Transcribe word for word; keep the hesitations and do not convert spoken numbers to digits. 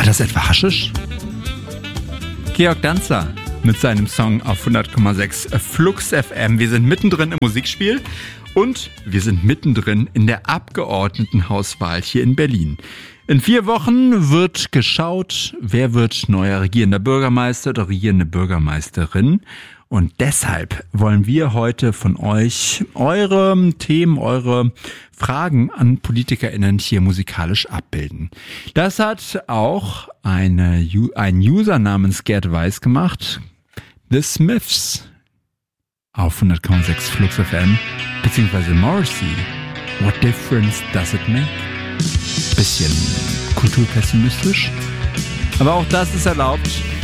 das etwa Haschisch? Georg Danzer mit seinem Song auf hundert Komma sechs Flux F M. Wir sind mittendrin im Musikspiel und wir sind mittendrin in der Abgeordnetenhauswahl hier in Berlin. In vier Wochen wird geschaut, wer wird neuer regierender Bürgermeister oder regierende Bürgermeisterin. Und deshalb wollen wir heute von euch eure Themen, eure Fragen an PolitikerInnen hier musikalisch abbilden. Das hat auch eine, ein User namens Gerd Weiß gemacht. The Smiths auf hundert Komma sechs Flux F M, beziehungsweise Morrissey. What difference does it make? Bisschen kulturpessimistisch. Aber auch das ist erlaubt.